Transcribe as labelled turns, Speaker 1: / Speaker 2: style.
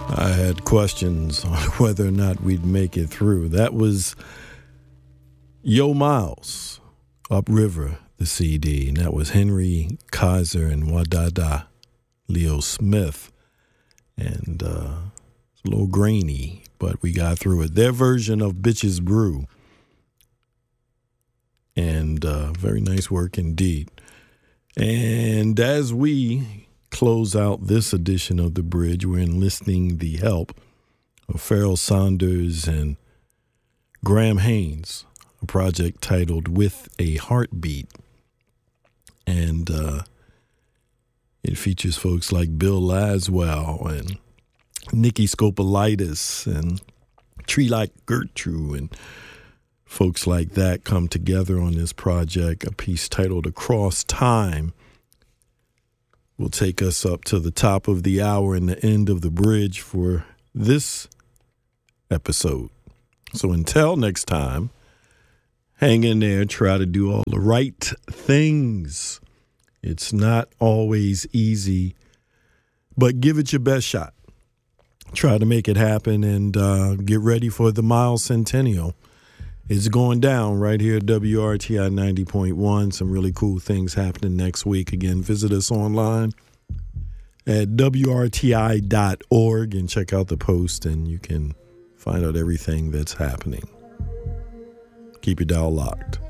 Speaker 1: I had questions on whether or not we'd make it through. That was Yo Miles, Upriver, the CD. And that was Henry Kaiser and Wadada Leo Smith. And it's a little grainy, but we got through it. Their version of Bitches Brew. And very nice work indeed. And as we close out this edition of The Bridge, we're enlisting the help of Pharoah Sanders and Graham Haynes, a project titled With a Heartbeat. And it features folks like Bill Laswell and Nikki Scopolitis and Tree Like Gertrude and folks like that come together on this project, a piece titled Across Time. Will take us up to the top of the hour and the end of the bridge for this episode. So until next time, hang in there, try to do all the right things. It's not always easy, but give it your best shot. Try to make it happen and get ready for the Miles Centennial. It's going down right here at WRTI 90.1. Some really cool things happening next week. Again, visit us online at WRTI.org and check out the post, and you can find out everything that's happening. Keep your dial locked.